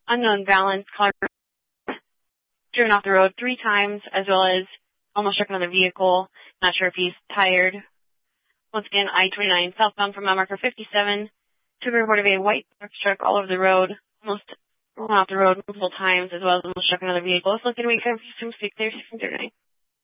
unknown balance, car driven off the road 3 times, as well as almost struck another vehicle. Not sure if he's tired. Once again, I-29 southbound from mile marker 57. Took a report of a white truck all over the road, almost went off the road multiple times, as well as almost struck another vehicle. It's looking to wait for some speak there, 639.